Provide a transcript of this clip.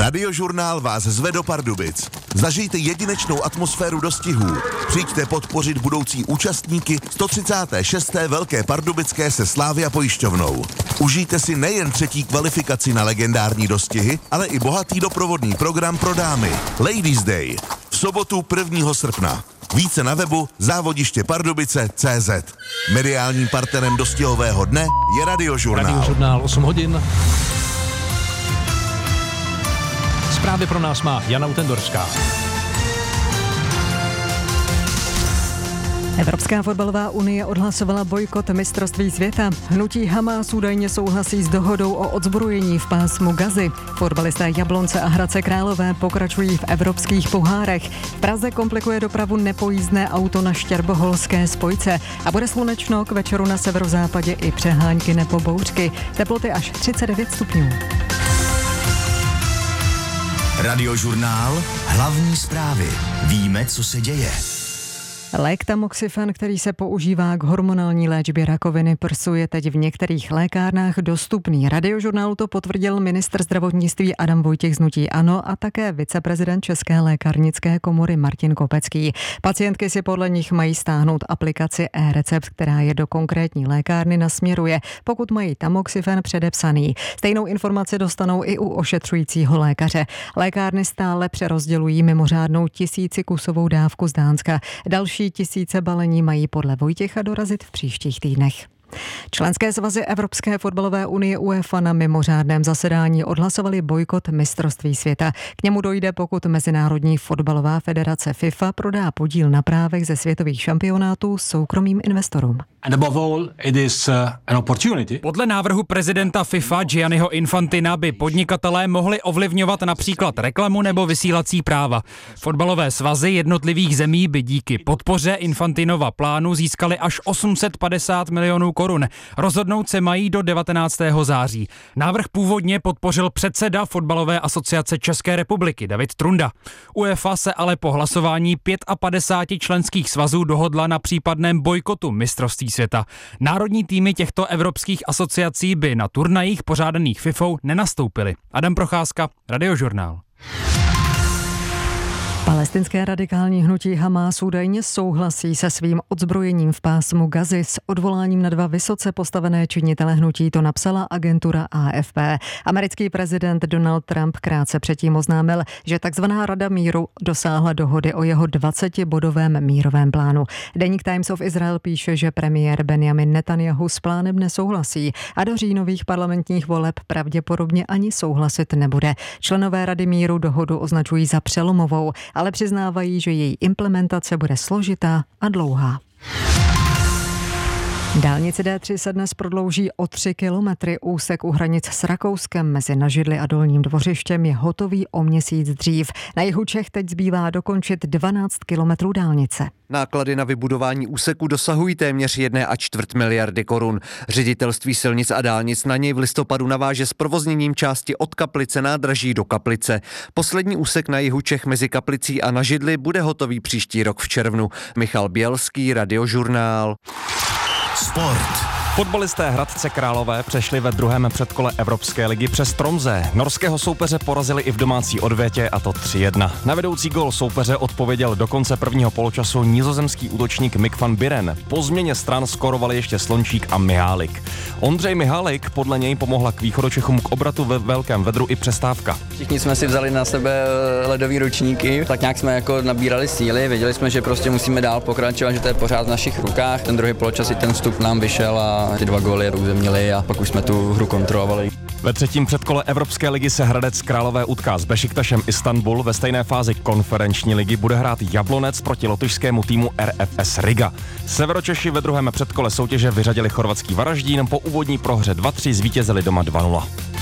Radiožurnál vás zve do Pardubic. Zažijte jedinečnou atmosféru dostihů. Přijďte podpořit budoucí účastníky 136. Velké pardubické se Slavia pojišťovnou. Užijte si nejen třetí kvalifikaci na legendární dostihy, ale i bohatý doprovodný program pro dámy. Ladies Day. V sobotu 1. srpna. Více na webu závodištěpardubice.cz. Mediálním partnerem dostihového dne je Radiožurnál. Radiožurnál 8 hodin. Zprávy pro nás má Jana Utendorská. Evropská fotbalová unie odhlasovala bojkot mistrovství světa. Hnutí Hamás údajně souhlasí s dohodou o odzbrojení v pásmu Gazy. Fotbalisté Jablonce a Hradce Králové pokračují v evropských pohárech. V Praze komplikuje dopravu nepojízdné auto na štěrboholské spojce a bude slunečno, k večeru na severozápadě i přehánky nebo bouřky. Teploty až 39 stupňů. Radiožurnál, hlavní zprávy. Víme, co se děje. Lék tamoxifen, který se používá k hormonální léčbě rakoviny prsu, je teď v některých lékárnách dostupný. Radiožurnálu to potvrdil ministr zdravotnictví Adam Vojtěch z hnutí ANO a také viceprezident České lékárnické komory Martin Kopecký. Pacientky si podle nich mají stáhnout aplikaci e-recept, která je do konkrétní lékárny nasměruje, pokud mají tamoxifen předepsaný. Stejnou informaci dostanou i u ošetřujícího lékaře. Lékárny stále přerozdělují mimořádnou 1000kusovou dávku z Dánska. Další tisíce balení mají podle Vojtěcha dorazit v příštích týdnech. Členské svazy Evropské fotbalové unie UEFA na mimořádném zasedání odhlasovali bojkot mistrovství světa. K němu dojde, pokud Mezinárodní fotbalová federace FIFA prodá podíl na právech ze světových šampionátů soukromým investorům. Podle návrhu prezidenta FIFA Gianniho Infantina by podnikatelé mohli ovlivňovat například reklamu nebo vysílací práva. Fotbalové svazy jednotlivých zemí by díky podpoře Infantinova plánu získali až 850 milionů korun. Rozhodnout se mají do 19. září. Návrh původně podpořil předseda Fotbalové asociace České republiky David Trunda. UEFA se ale po hlasování 55 členských svazů dohodla na případném bojkotu mistrovství světa. Národní týmy těchto evropských asociací by na turnajích pořádaných FIFou nenastoupily. Adam Procházka, Radiožurnál. Palestinské radikální hnutí Hamás údajně souhlasí se svým odzbrojením v pásmu Gazy. S odvoláním na 2 vysoce postavené činitele hnutí to napsala agentura AFP. Americký prezident Donald Trump krátce předtím oznámil, že takzvaná Rada míru dosáhla dohody o jeho 20-bodovém mírovém plánu. Deník Times of Israel píše, že premiér Benjamin Netanyahu s plánem nesouhlasí a do říjnových parlamentních voleb pravděpodobně ani souhlasit nebude. Členové Rady míru dohodu označují za přelomovou, ale přiznávají, že její implementace bude složitá a dlouhá. Dálnice D3 se dnes prodlouží o 3 kilometry. Úsek u hranic s Rakouskem mezi Nažidly a Dolním Dvořištěm je hotový o měsíc dřív. Na jihu Čech teď zbývá dokončit 12 kilometrů dálnice. Náklady na vybudování úseku dosahují téměř 1,25 miliardy korun. Ředitelství silnic a dálnic na něj v listopadu naváže s provozněním části od Kaplice nádraží do Kaplice. Poslední úsek na jihu Čech mezi Kaplicí a Nažidly bude hotový příští rok v červnu. Michal Bělský, Radiožurnál. Sport. Fotbalisté Hradce Králové přešli ve druhém předkole Evropské ligy přes Tromsø. Norského soupeře porazili i v domácí odvětě, a to 3-1. Na vedoucí gól soupeře odpověděl do konce prvního poločasu nizozemský útočník Mick van Buren. Po změně stran skorovali ještě Slončík a Mihálik. Ondřej Mihálik podle něj pomohla k východočechům k obratu ve velkém vedru i přestávka. Všichni jsme si vzali na sebe ledový ručníky, tak nějak jsme jako nabírali síly, věděli jsme, že prostě musíme dál pokračovat, že to je pořád v našich rukách. Ten druhý poločas i ten vstup nám vyšel a ty 2 góly uzemnili a pak už jsme tu hru kontrolovali. Ve třetím předkole Evropské ligy se Hradec Králové utká s Bešiktašem Istanbul. Ve stejné fázi konferenční ligy bude hrát Jablonec proti lotyšskému týmu RFS Riga. Severočeši ve druhém předkole soutěže vyřadili chorvatský Varaždín, po úvodní prohře 2-3 zvítězili doma 2-0.